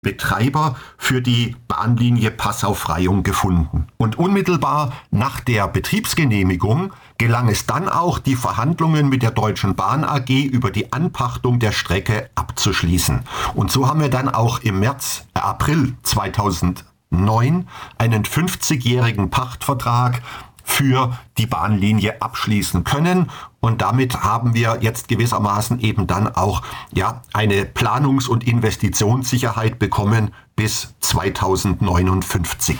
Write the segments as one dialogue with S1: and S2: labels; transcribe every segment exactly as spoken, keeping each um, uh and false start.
S1: Betreiber für die Bahnlinie Passau-Freyung gefunden. Und unmittelbar nach der Betriebsgenehmigung gelang es dann auch, die Verhandlungen mit der Deutschen Bahn A G über die Anpachtung der Strecke abzuschließen. Und so haben wir dann auch im März, äh, April zweitausendneun einen fünfzigjährigen Pachtvertrag für die Bahnlinie abschließen können. Und damit haben wir jetzt gewissermaßen eben dann auch ja eine Planungs- und Investitionssicherheit bekommen bis zweitausendneunundfünfzig.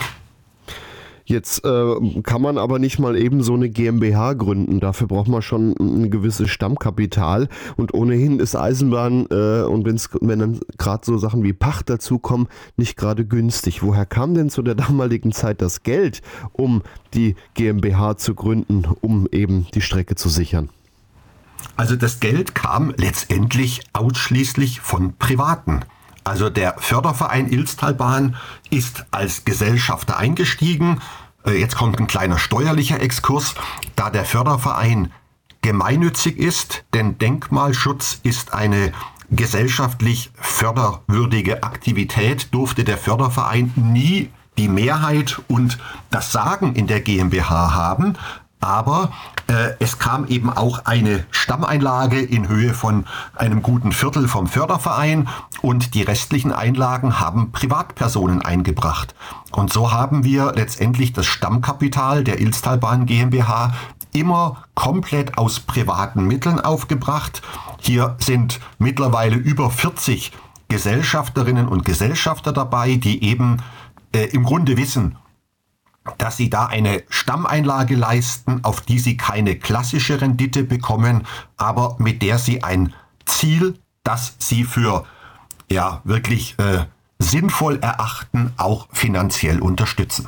S2: Jetzt äh, kann man aber nicht mal eben so eine GmbH gründen. Dafür braucht man schon ein gewisses Stammkapital. Und ohnehin ist Eisenbahn, äh, und wenn's, wenn dann gerade so Sachen wie Pacht dazukommen, nicht gerade günstig. Woher kam denn zu der damaligen Zeit das Geld, um die GmbH zu gründen, um eben die Strecke zu sichern?
S1: Also das Geld kam letztendlich ausschließlich von Privaten. Also der Förderverein Ilztalbahn ist als Gesellschafter eingestiegen. Jetzt kommt ein kleiner steuerlicher Exkurs. Da der Förderverein gemeinnützig ist, denn Denkmalschutz ist eine gesellschaftlich förderwürdige Aktivität, durfte der Förderverein nie die Mehrheit und das Sagen in der GmbH haben. Aber äh, es kam eben auch eine Stammeinlage in Höhe von einem guten Viertel vom Förderverein und die restlichen Einlagen haben Privatpersonen eingebracht. Und so haben wir letztendlich das Stammkapital der Ilztalbahn GmbH immer komplett aus privaten Mitteln aufgebracht. Hier sind mittlerweile über vierzig Gesellschafterinnen und Gesellschafter dabei, die eben äh, im Grunde wissen, dass sie da eine Stammeinlage leisten, auf die sie keine klassische Rendite bekommen, aber mit der sie ein Ziel, das sie für ja wirklich äh, sinnvoll erachten, auch finanziell unterstützen.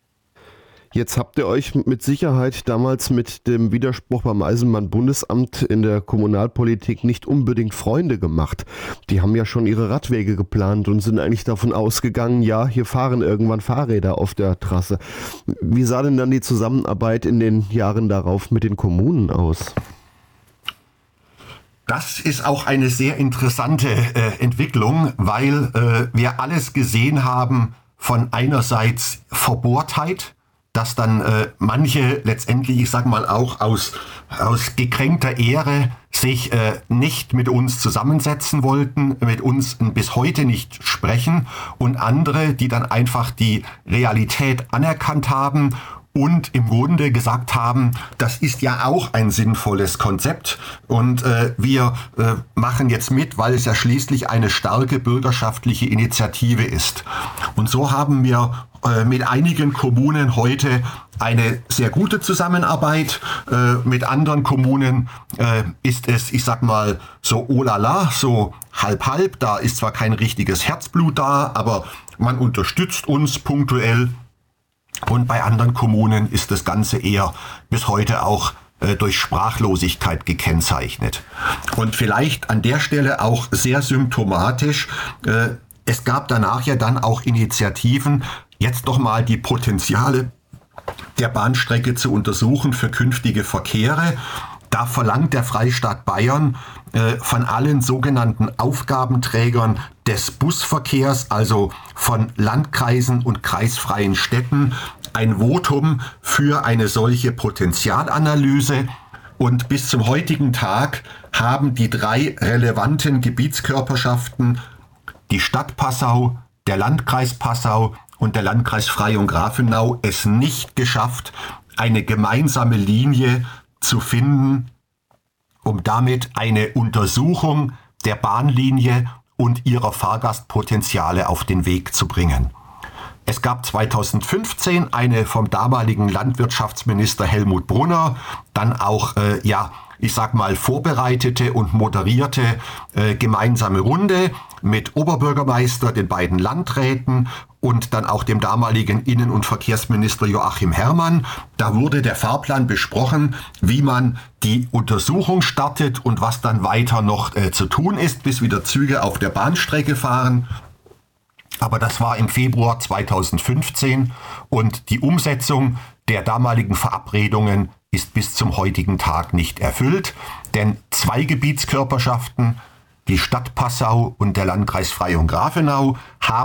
S2: Jetzt habt ihr euch mit Sicherheit damals mit dem Widerspruch beim Eisenbahnbundesamt in der Kommunalpolitik nicht unbedingt Freunde gemacht. Die haben ja schon ihre Radwege geplant und sind eigentlich davon ausgegangen, ja, hier fahren irgendwann Fahrräder auf der Trasse. Wie sah denn dann die Zusammenarbeit in den Jahren darauf mit den Kommunen aus?
S1: Das ist auch eine sehr interessante äh, Entwicklung, weil äh, wir alles gesehen haben von einerseits Verbohrtheit, dass dann äh, manche letztendlich, ich sag mal auch aus, aus gekränkter Ehre, sich äh, nicht mit uns zusammensetzen wollten, mit uns bis heute nicht sprechen und andere, die dann einfach die Realität anerkannt haben und im Grunde gesagt haben, das ist ja auch ein sinnvolles Konzept und äh, wir äh, machen jetzt mit, weil es ja schließlich eine starke bürgerschaftliche Initiative ist. Und so haben wir äh, mit einigen Kommunen heute eine sehr gute Zusammenarbeit. Äh, mit anderen Kommunen äh, ist es, ich sag mal, so oh la la, so halb halb. Da ist zwar kein richtiges Herzblut da, aber man unterstützt uns punktuell. Und bei anderen Kommunen ist das Ganze eher bis heute auch äh, durch Sprachlosigkeit gekennzeichnet. Und vielleicht an der Stelle auch sehr symptomatisch, äh, es gab danach ja dann auch Initiativen, jetzt doch mal die Potenziale der Bahnstrecke zu untersuchen für künftige Verkehre. Da verlangt der Freistaat Bayern äh, von allen sogenannten Aufgabenträgern des Busverkehrs, also von Landkreisen und kreisfreien Städten, ein Votum für eine solche Potenzialanalyse. Und bis zum heutigen Tag haben die drei relevanten Gebietskörperschaften, die Stadt Passau, der Landkreis Passau und der Landkreis Freyung-Grafenau, es nicht geschafft, eine gemeinsame Linie zu finden, um damit eine Untersuchung der Bahnlinie und ihrer Fahrgastpotenziale auf den Weg zu bringen. Es gab zweitausendfünfzehn eine vom damaligen Landwirtschaftsminister Helmut Brunner, dann auch, äh, ja, ich sag mal, vorbereitete und moderierte äh, gemeinsame Runde mit Oberbürgermeister, den beiden Landräten und dann auch dem damaligen Innen- und Verkehrsminister Joachim Herrmann. Da wurde der Fahrplan besprochen, wie man die Untersuchung startet und was dann weiter noch äh, zu tun ist, bis wieder Züge auf der Bahnstrecke fahren. Aber das war im Februar zweitausendfünfzehn und die Umsetzung der damaligen Verabredungen ist bis zum heutigen Tag nicht erfüllt, denn zwei Gebietskörperschaften, die Stadt Passau und der Landkreis Freyung-Grafenau haben